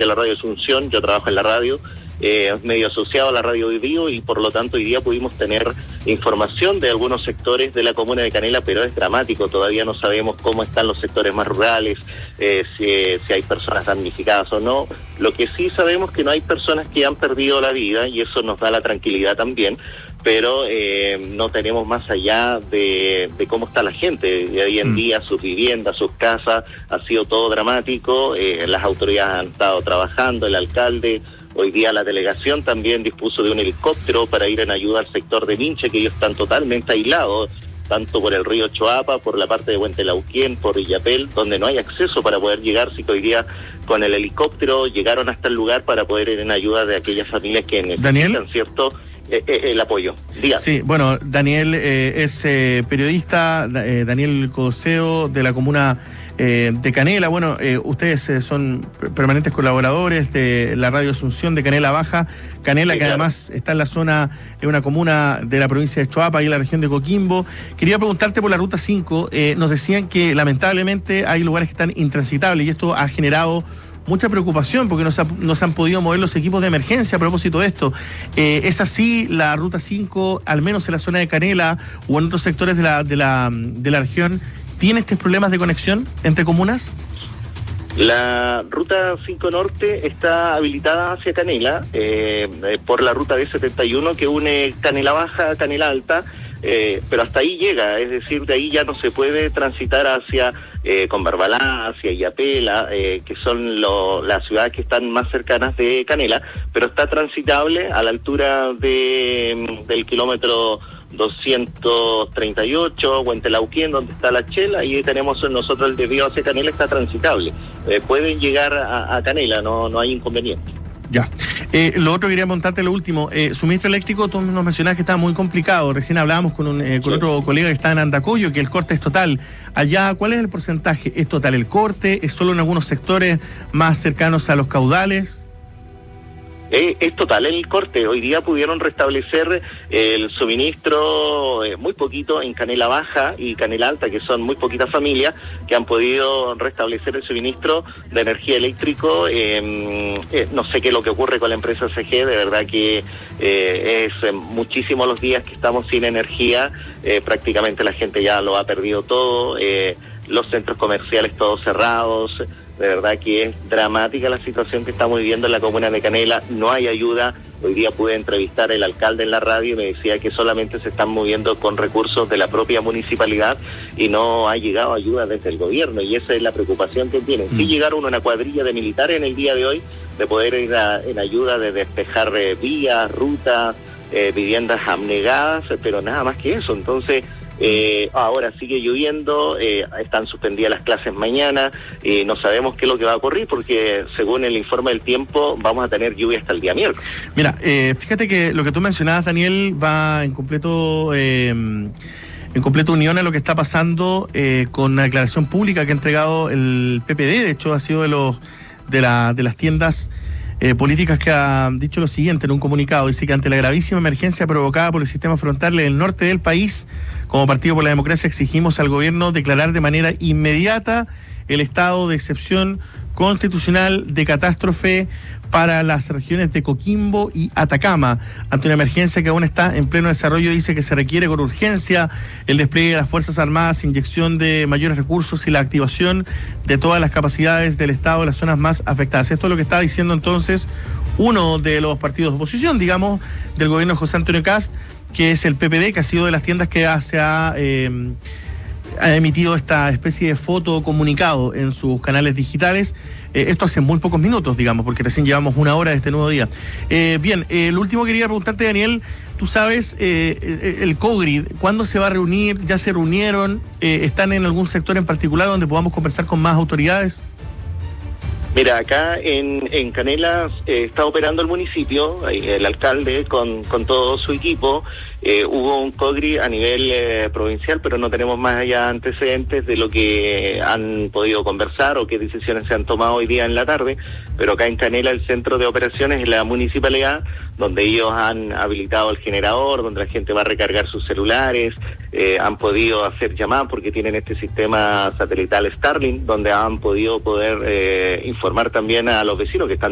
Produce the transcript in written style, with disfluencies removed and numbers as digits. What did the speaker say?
que la Radio Asunción, yo trabajo en la radio, medio asociado a la radio de Vivo, y por lo tanto hoy día pudimos tener información de algunos sectores de la comuna de Canela, pero es dramático, todavía no sabemos cómo están los sectores más rurales, si hay personas damnificadas o no. Lo que sí sabemos es que no hay personas que han perdido la vida, y eso nos da la tranquilidad también, pero no tenemos más allá de cómo está la gente. Hoy en día sus viviendas, sus casas, ha sido todo dramático, las autoridades han estado trabajando, el alcalde. Hoy día la delegación también dispuso de un helicóptero para ir en ayuda al sector de Minche, que ellos están totalmente aislados, tanto por el río Choapa, por la parte de Huentelauquén, por Illapel, donde no hay acceso para poder llegar, sí que hoy día con el helicóptero llegaron hasta el lugar para poder ir en ayuda de aquellas familias que necesitan, ¿cierto?, el apoyo. Dígame. Sí, bueno, Daniel es periodista, Daniel Coseo, de la comuna de Canela. Bueno, ustedes son permanentes colaboradores de la Radio Asunción de Canela Baja. Canela, sí, que claro, además está en la zona, es una comuna de la provincia de Choapa y en la región de Coquimbo. Quería preguntarte por la Ruta 5. Nos decían que lamentablemente hay lugares que están intransitables y esto ha generado mucha preocupación porque no se han podido mover los equipos de emergencia a propósito de esto. ¿Es así la Ruta 5, al menos en la zona de Canela o en otros sectores de la región, tiene estos problemas de conexión entre comunas? La Ruta 5 Norte está habilitada hacia Canela por la ruta B71 que une Canela Baja a Canela Alta, pero hasta ahí llega, es decir, de ahí ya no se puede transitar hacia Conbarbalá, hacia Illapela, que son las ciudades que están más cercanas de Canela, pero está transitable a la altura del kilómetro 238, Huentelauquén, donde está la Chela, y tenemos nosotros el desvío hacia Canela, está transitable. Pueden llegar a Canela, no hay inconveniente. Ya. Lo otro quería preguntarte, lo último, suministro eléctrico, tú nos mencionabas que estaba muy complicado. Recién hablábamos con otro colega que está en Andacollo, que el corte es total. Allá, ¿cuál es el porcentaje? ¿Es total el corte? ¿Es solo en algunos sectores más cercanos a los caudales? Es total el corte. Hoy día pudieron restablecer el suministro muy poquito en Canela Baja y Canela Alta, que son muy poquitas familias que han podido restablecer el suministro de energía eléctrico. No sé qué es lo que ocurre con la empresa CG, de verdad que es muchísimos los días que estamos sin energía, prácticamente la gente ya lo ha perdido todo, los centros comerciales todos cerrados. De verdad que es dramática la situación que estamos viviendo en la comuna de Canela, no hay ayuda. Hoy día pude entrevistar al alcalde en la radio y me decía que solamente se están moviendo con recursos de la propia municipalidad y no ha llegado ayuda desde el gobierno, y esa es la preocupación que tienen. Sí llegaron una cuadrilla de militares en el día de hoy de poder ir en ayuda de despejar vías, rutas, viviendas abnegadas, pero nada más que eso. Entonces ahora sigue lloviendo, están suspendidas las clases mañana, no sabemos qué es lo que va a ocurrir porque según el informe del tiempo vamos a tener lluvia hasta el día miércoles. Mira, fíjate que lo que tú mencionabas, Daniel, va en completo unión a lo que está pasando con la declaración pública que ha entregado el PPD. De hecho, ha sido de las tiendas políticas que ha dicho lo siguiente en un comunicado. Dice que ante la gravísima emergencia provocada por el sistema frontal en el norte del país, como Partido por la Democracia exigimos al gobierno declarar de manera inmediata el estado de excepción constitucional de catástrofe para las regiones de Coquimbo y Atacama. Ante una emergencia que aún está en pleno desarrollo, dice que se requiere con urgencia el despliegue de las Fuerzas Armadas, inyección de mayores recursos y la activación de todas las capacidades del Estado en las zonas más afectadas. Esto es lo que está diciendo entonces uno de los partidos de oposición, digamos, del gobierno de José Antonio Kast, que es el PPD, que ha sido de las tiendas que ha emitido esta especie de foto comunicado en sus canales digitales. Esto hace muy pocos minutos, digamos, porque recién llevamos una hora de este nuevo día. Bien, lo último que quería preguntarte, Daniel, tú sabes, el COGRID, ¿cuándo se va a reunir? ¿Ya se reunieron? ¿Están en algún sector en particular donde podamos conversar con más autoridades? Mira, acá en Canela está operando el municipio, el alcalde con todo su equipo. Hubo un COGRI a nivel provincial, pero no tenemos más allá antecedentes de lo que han podido conversar o qué decisiones se han tomado hoy día en la tarde. Pero acá en Canela el centro de operaciones es la municipalidad, donde ellos han habilitado el generador, donde la gente va a recargar sus celulares, han podido hacer llamadas porque tienen este sistema satelital Starlink, donde han poder informar también a los vecinos que están